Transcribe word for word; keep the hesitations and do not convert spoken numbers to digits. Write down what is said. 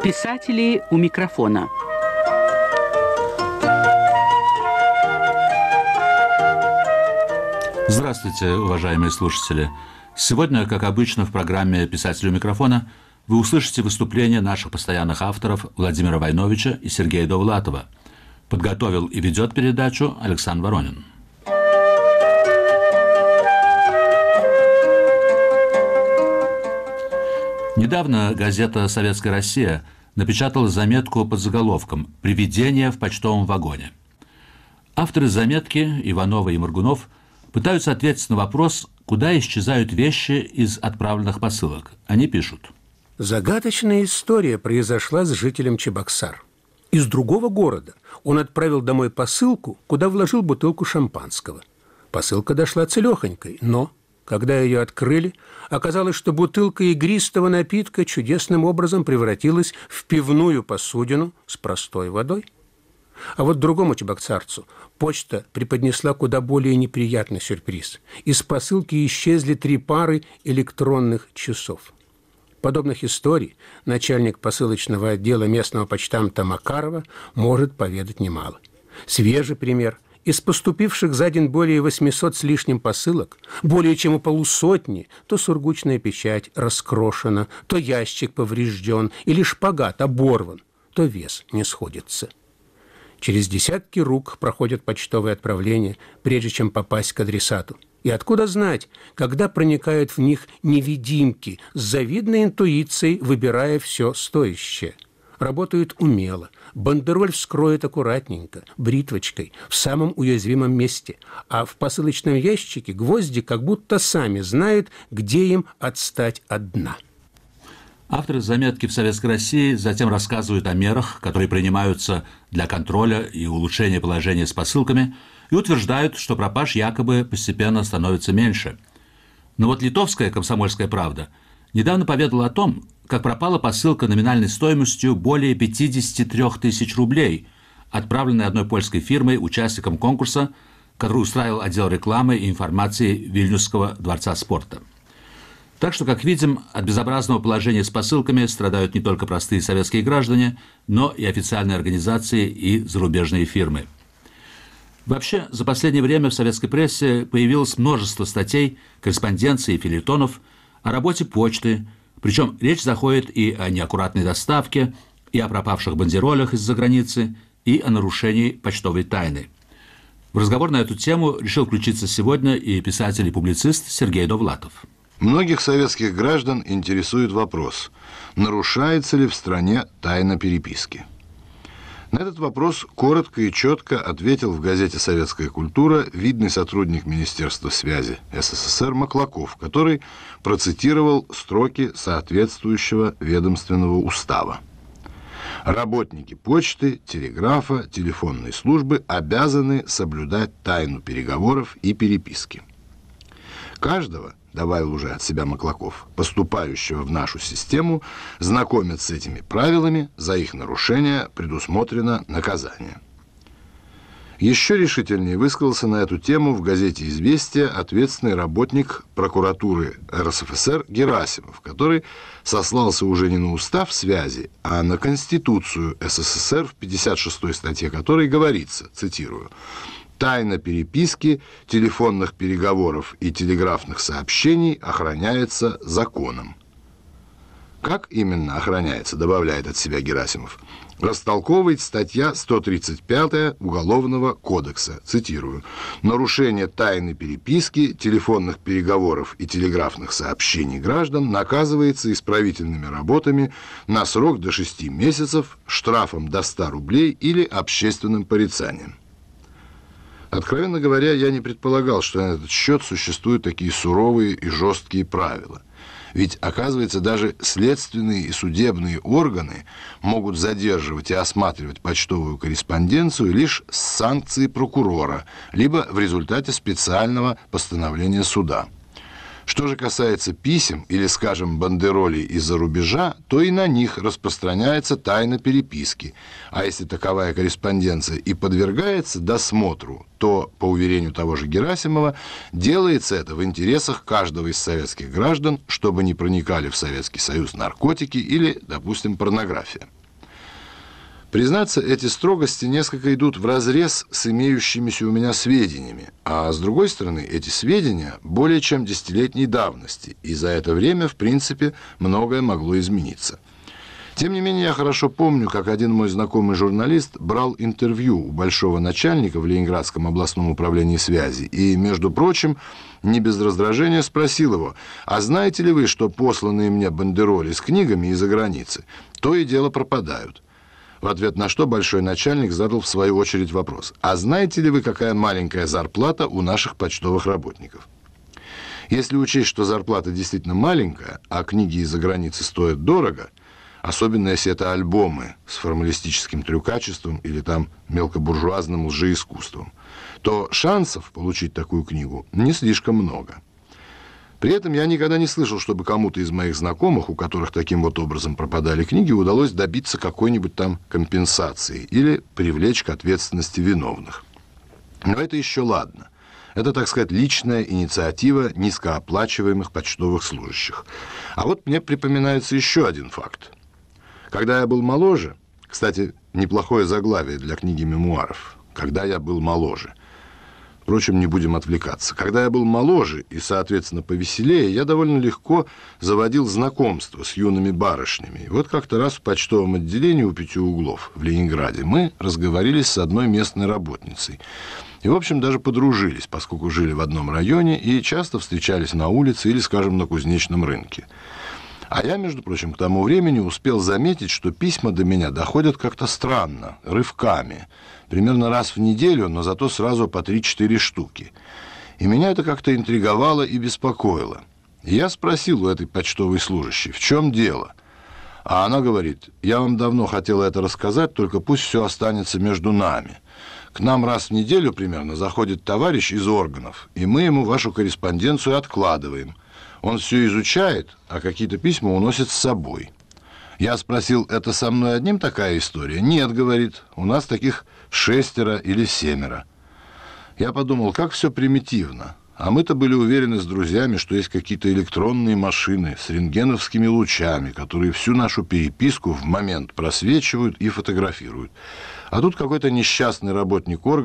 Писатели у микрофона. Здравствуйте, уважаемые слушатели. Сегодня, как обычно, в программе «Писатели у микрофона» вы услышите выступления наших постоянных авторов Владимира Войновича и Сергея Довлатова. Подготовил и ведет передачу Александр Воронин. Недавно газета «Советская Россия» напечатала заметку под заголовком «Привидение в почтовом вагоне». Авторы заметки, Иванова и Моргунов, пытаются ответить на вопрос, куда исчезают вещи из отправленных посылок. Они пишут: загадочная история произошла с жителем Чебоксар. Из другого города он отправил домой посылку, куда вложил бутылку шампанского. Посылка дошла целехонькой, но, когда ее открыли, оказалось, что бутылка игристого напитка чудесным образом превратилась в пивную посудину с простой водой. А вот другому чебоксарцу почта преподнесла куда более неприятный сюрприз. Из посылки исчезли три пары электронных часов. Подобных историй начальник посылочного отдела местного почтамта Макарова может поведать немало. Свежий пример. Из поступивших за день более восьмисот с лишним посылок, более чем у полусотни, то сургучная печать раскрошена, то ящик поврежден, или шпагат оборван, то вес не сходится. Через десятки рук проходят почтовые отправления, прежде чем попасть к адресату. И откуда знать, когда проникают в них невидимки, с завидной интуицией выбирая все стоящее? Работают умело, бандероль вскроет аккуратненько, бритвочкой, в самом уязвимом месте, а в посылочном ящике гвозди как будто сами знают, где им отстать от дна. Авторы заметки в Советской России затем рассказывают о мерах, которые принимаются для контроля и улучшения положения с посылками, и утверждают, что пропаж якобы постепенно становится меньше. Но вот литовская «Комсомольская правда» недавно поведала о том, как пропала посылка номинальной стоимостью более пятьдесят три тысячи рублей, отправленная одной польской фирмой участникам конкурса, который устраивал отдел рекламы и информации Вильнюсского дворца спорта. Так что, как видим, от безобразного положения с посылками страдают не только простые советские граждане, но и официальные организации и зарубежные фирмы. Вообще, за последнее время в советской прессе появилось множество статей, корреспонденций и фельетонов о работе почты, причем речь заходит и о неаккуратной доставке, и о пропавших бандеролях из-за границы, и о нарушении почтовой тайны. В разговор на эту тему решил включиться сегодня и писатель и публицист Сергей Довлатов. Многих советских граждан интересует вопрос, нарушается ли в стране тайна переписки. На этот вопрос коротко и четко ответил в газете «Советская культура» видный сотрудник Министерства связи СССР Маклаков, который процитировал строки соответствующего ведомственного устава. Работники почты, телеграфа, телефонной службы обязаны соблюдать тайну переговоров и переписки. Каждого, добавил уже от себя Маклаков, поступающего в нашу систему, знакомят с этими правилами, за их нарушение предусмотрено наказание. Еще решительнее высказался на эту тему в газете «Известия» ответственный работник прокуратуры РСФСР Герасимов, который сослался уже не на устав связи, а на Конституцию СССР, в пятьдесят шестой статье которой говорится, цитирую: «Тайна переписки, телефонных переговоров и телеграфных сообщений охраняется законом». Как именно охраняется, добавляет от себя Герасимов, растолковывает статья сто тридцать пятая Уголовного кодекса, цитирую: «Нарушение тайны переписки, телефонных переговоров и телеграфных сообщений граждан наказывается исправительными работами на срок до шести месяцев, штрафом до ста рублей или общественным порицанием». Откровенно говоря, я не предполагал, что на этот счет существуют такие суровые и жесткие правила. Ведь, оказывается, даже следственные и судебные органы могут задерживать и осматривать почтовую корреспонденцию лишь с санкцией прокурора, либо в результате специального постановления суда. Что же касается писем или, скажем, бандеролей из-за рубежа, то и на них распространяется тайна переписки. А если таковая корреспонденция и подвергается досмотру, то, по уверению того же Герасимова, делается это в интересах каждого из советских граждан, чтобы не проникали в Советский Союз наркотики или, допустим, порнография. Признаться, эти строгости несколько идут вразрез с имеющимися у меня сведениями, а с другой стороны, эти сведения более чем десятилетней давности, и за это время, в принципе, многое могло измениться. Тем не менее, я хорошо помню, как один мой знакомый журналист брал интервью у большого начальника в Ленинградском областном управлении связи и, между прочим, не без раздражения спросил его: «А знаете ли вы, что посланные мне бандероли с книгами из-за границы то и дело пропадают?» В ответ на что большой начальник задал в свою очередь вопрос: «А знаете ли вы, какая маленькая зарплата у наших почтовых работников?» Если учесть, что зарплата действительно маленькая, а книги из-за границы стоят дорого, особенно если это альбомы с формалистическим трюкачеством или там мелкобуржуазным лжеискусством, то шансов получить такую книгу не слишком много. При этом я никогда не слышал, чтобы кому-то из моих знакомых, у которых таким вот образом пропадали книги, удалось добиться какой-нибудь там компенсации или привлечь к ответственности виновных. Но это еще ладно. Это, так сказать, личная инициатива низкооплачиваемых почтовых служащих. А вот мне припоминается еще один факт. Когда я был моложе, кстати, неплохое заглавие для книги мемуаров, «Когда я был моложе». Впрочем, не будем отвлекаться. Когда я был моложе и, соответственно, повеселее, я довольно легко заводил знакомства с юными барышнями. И вот как-то раз в почтовом отделении у Пяти углов в Ленинграде мы разговорились с одной местной работницей. И, в общем, даже подружились, поскольку жили в одном районе и часто встречались на улице или, скажем, на Кузнечном рынке. А я, между прочим, к тому времени успел заметить, что письма до меня доходят как-то странно, рывками. Примерно раз в неделю, но зато сразу по три-четыре штуки. И меня это как-то интриговало и беспокоило. И я спросил у этой почтовой служащей, в чем дело? А она говорит: я вам давно хотела это рассказать, только пусть все останется между нами. К нам раз в неделю примерно заходит товарищ из органов, и мы ему вашу корреспонденцию откладываем. Он все изучает, а какие-то письма уносит с собой. Я спросил: это со мной одним такая история? Нет, говорит, у нас таких шестеро или семеро. Я подумал, как все примитивно. А мы-то были уверены с друзьями, что есть какие-то электронные машины с рентгеновскими лучами, которые всю нашу переписку в момент просвечивают и фотографируют. А тут какой-то несчастный работник органа